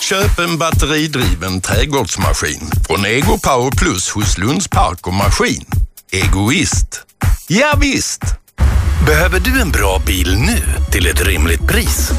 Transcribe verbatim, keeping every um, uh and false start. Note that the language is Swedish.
Köp en batteridriven trädgårdsmaskin från Ego Power Plus hos Lunds Park och Maskin. Egoist. Ja visst! Behöver du en bra bil nu till ett rimligt pris?